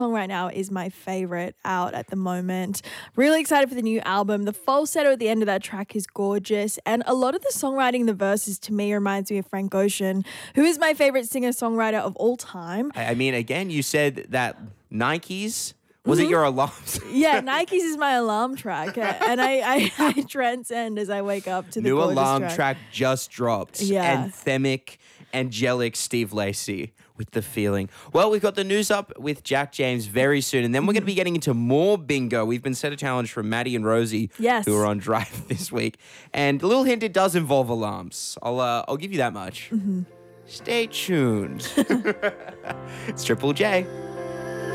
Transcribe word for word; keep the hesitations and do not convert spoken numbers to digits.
song right now is my favorite out at the moment. Really excited for the new album. The falsetto at the end of that track is gorgeous, and a lot of the songwriting, the verses to me reminds me of Frank Ocean, who is my favorite singer-songwriter of all time. I I mean, again, you said that Nikes. Was it your alarms? Yeah, Nikes is my alarm track, uh, and I, I, I transcend as I wake up to the New gorgeous alarm track. track just dropped. Yeah. Anthemic, angelic Steve Lacy with The Feeling. Well, we've got the news up with Jack James very soon, and then we're going to be getting into more bingo. We've been set a challenge from Maddie and Rosie, Yes. who are on drive this week. And a little hint, it does involve alarms. I'll, uh, I'll give you that much. Stay tuned. It's Triple J.